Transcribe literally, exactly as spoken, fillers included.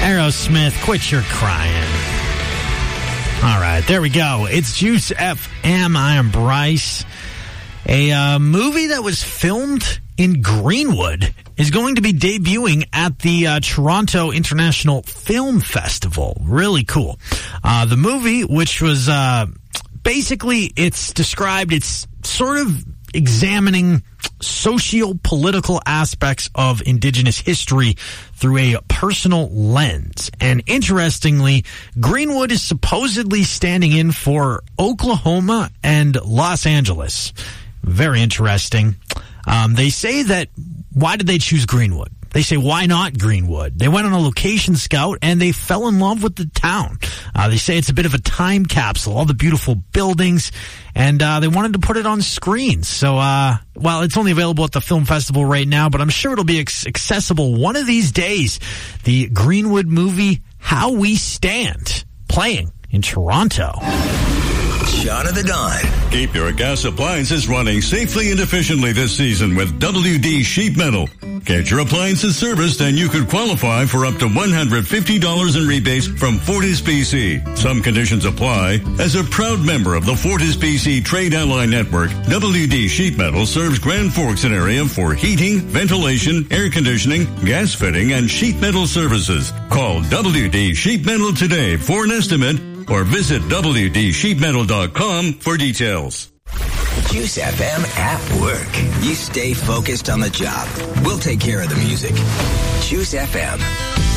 Aerosmith, Quit Your Crying. All right, there we go. It's Juice F M. I am Bryce. A uh, movie that was filmed in Greenwood is going to be debuting at the uh, Toronto International Film Festival. Really cool. Uh, the movie, which was uh, basically, it's described, it's sort of examining socio-political aspects of Indigenous history through a personal lens. And interestingly, Greenwood is supposedly standing in for Oklahoma and Los Angeles. Very interesting. Um, they say that, why did they choose Greenwood? They say, why not Greenwood? They went on a location scout and they fell in love with the town. Uh, they say it's a bit of a time capsule, all the beautiful buildings, and uh, they wanted to put it on screens. So, uh, well, it's only available at the film festival right now, but I'm sure it'll be ex- accessible one of these days. The Greenwood movie, How We Stand, playing in Toronto. Shot of the Dawn. Keep your gas appliances running safely and efficiently this season with W D Sheet Metal. Get your appliances serviced and you could qualify for up to one hundred fifty dollars in rebates from Fortis B C. Some conditions apply. As a proud member of the Fortis B C Trade Ally Network, W D Sheet Metal serves Grand Forks and area for heating, ventilation, air conditioning, gas fitting, and sheet metal services. Call W D Sheet Metal today for an estimate or visit W D sheet metal dot com for details. Juice F M at work. You stay focused on the job. We'll take care of the music. Juice F M.